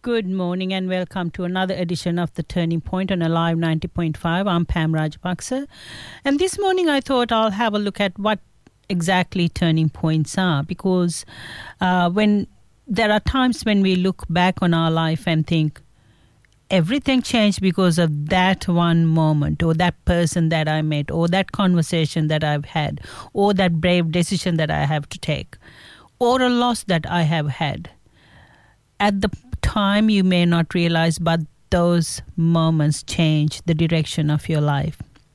Good morning and welcome to another edition of The Turning Point on Alive 90.5. I'm Pam Rajapaksa. And this morning I thought I'll have a look at what exactly turning points are, because when there are times when we look back on our life and think everything changed because of that one moment, or that person that I met, or that conversation that I've had, or that brave decision that I have to take, or a loss that I have had. At the time you may not realize, but those moments change the direction of your life.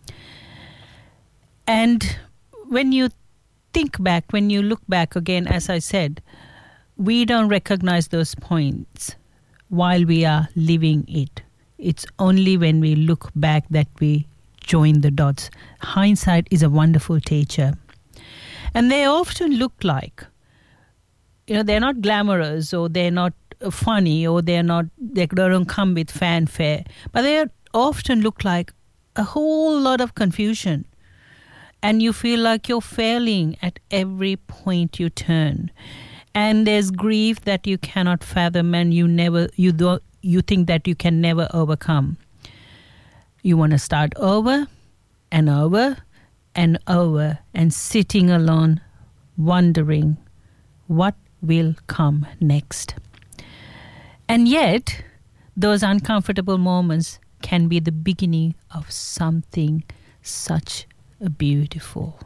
And when you think back, when you look back again, as I said, we don't recognize those points while we are living it. It's only when we look back that we join the dots. Hindsight is a wonderful teacher. And they often look like, they're not glamorous, or they're not funny, or they don't come with fanfare, but they often look like a whole lot of confusion, and you feel like you're failing at every point you turn, and there's grief that you cannot fathom, and you think that you can never overcome. You want to start over and over and over, and sitting alone wondering what will come next. And yet, those uncomfortable moments can be the beginning of something such beautiful.